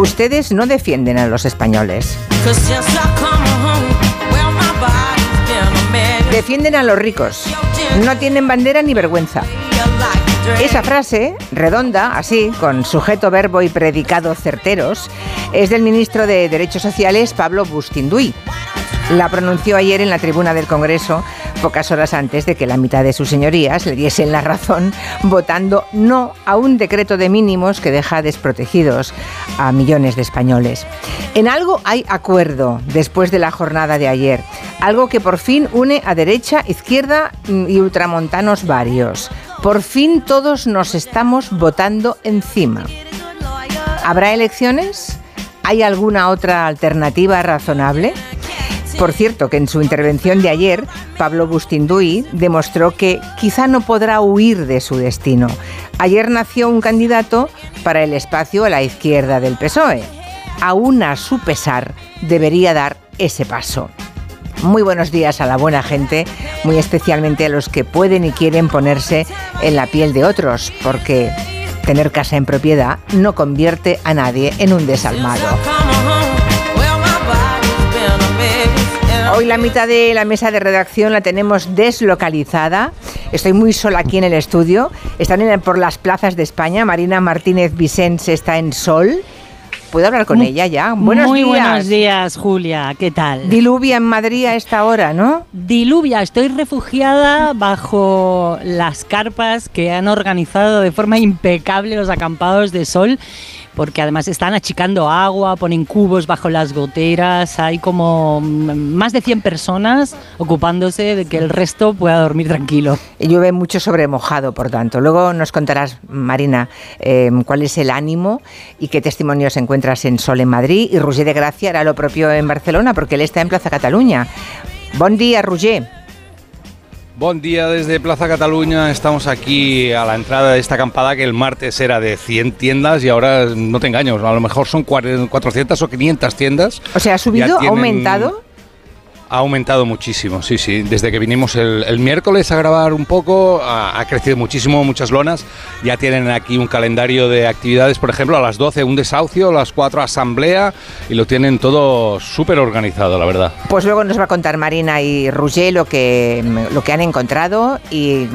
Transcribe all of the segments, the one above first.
Ustedes no defienden a los españoles. Defienden a los ricos. No tienen bandera ni vergüenza. Esa frase, redonda, así, con sujeto, verbo y predicado certeros, es del ministro de Derechos Sociales, Pablo Bustinduy. La pronunció ayer en la tribuna del Congreso, pocas horas antes de que la mitad de sus señorías le diesen la razón, votando no a un decreto de mínimos que deja desprotegidos a millones de españoles. En algo hay acuerdo después de la jornada de ayer, algo que por fin une a derecha, izquierda y ultramontanos varios. Por fin todos nos estamos votando encima. ¿Habrá elecciones? ¿Hay alguna otra alternativa razonable? Por cierto, que en su intervención de ayer, Pablo Bustinduy demostró que quizá no podrá huir de su destino. Ayer nació un candidato para el espacio a la izquierda del PSOE. Aún a su pesar, debería dar ese paso. Muy buenos días a la buena gente, muy especialmente a los que pueden y quieren ponerse en la piel de otros, porque tener casa en propiedad no convierte a nadie en un desalmado. Hoy la mitad de la mesa de redacción la tenemos deslocalizada. Estoy muy sola aquí en el estudio. Están por las plazas de España. Marina Martínez Vicens está en Sol. ¿Puedo hablar con ella ya? Buenos días. Muy buenos días, Julia. ¿Qué tal? Diluvia en Madrid a esta hora, ¿no? Diluvia. Estoy refugiada bajo las carpas que han organizado de forma impecable los acampados de Sol, porque además están achicando agua, ponen cubos bajo las goteras, hay como más de 100 personas ocupándose de que el resto pueda dormir tranquilo. Llueve mucho sobre mojado, por tanto. Luego nos contarás, Marina, cuál es el ánimo y qué testimonios encuentras en Sol en Madrid. Y Roger de Gracia hará lo propio en Barcelona, porque él está en Plaza Cataluña. Buen día, Roger. Buen día desde Plaza Cataluña, estamos aquí a la entrada de esta acampada que el martes era de 100 tiendas y ahora, no te engaño, a lo mejor son 400 o 500 tiendas. O sea, ¿ha subido? ¿Ha aumentado? Ha aumentado muchísimo, sí. Desde que vinimos el miércoles a grabar un poco, ha crecido muchísimo, muchas lonas. Ya tienen aquí un calendario de actividades, por ejemplo, a las 12 un desahucio, a las 4 asamblea, y lo tienen todo súper organizado, la verdad. Pues luego nos va a contar Marina y Roger lo que han encontrado y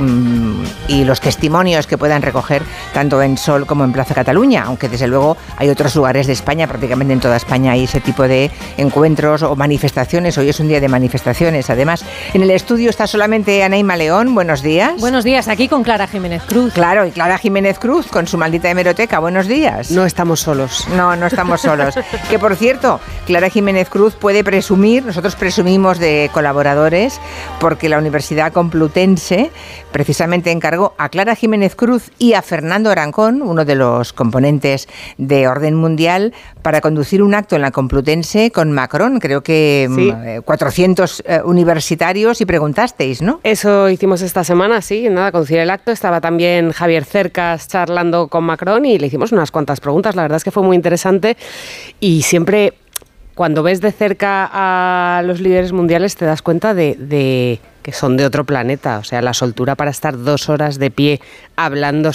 los testimonios que puedan recoger tanto en Sol como en Plaza Cataluña, aunque desde luego hay otros lugares de España, prácticamente en toda España hay ese tipo de encuentros o manifestaciones. Hoy es un día de manifestaciones. Además, en el estudio está solamente Anaíma León. Buenos días. Buenos días, aquí con Clara Jiménez Cruz. Claro, y Clara Jiménez Cruz con su maldita hemeroteca. Buenos días. No estamos solos. No estamos solos. Que por cierto, Clara Jiménez Cruz puede presumir, nosotros presumimos de colaboradores, porque la Universidad Complutense precisamente encargó a Clara Jiménez Cruz y a Fernando Arancón, uno de los componentes de Orden Mundial, para conducir un acto en la Complutense con Macron. Creo que sí. 400 universitarios, y preguntasteis, ¿no? Eso hicimos esta semana, sí, nada, conducir el acto. Estaba también Javier Cercas charlando con Macron y le hicimos unas cuantas preguntas. La verdad es que fue muy interesante y siempre, cuando ves de cerca a los líderes mundiales, te das cuenta de que son de otro planeta. O sea, la soltura para estar 2 horas de pie hablando